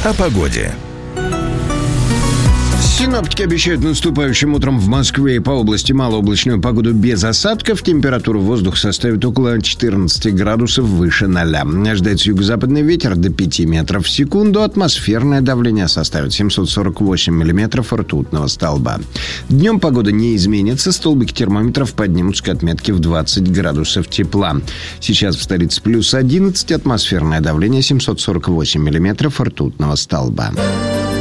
О погоде. Синоптики обещают наступающим утром в Москве и по области малооблачную погоду без осадков. Температура воздуха составит около 14 градусов выше 0. Ожидается юго-западный ветер до 5 метров в секунду. Атмосферное давление составит 748 миллиметров ртутного столба. Днем погода не изменится. Столбики термометров поднимутся к отметке в 20 градусов тепла. Сейчас в столице плюс 11. Атмосферное давление 748 миллиметров ртутного столба.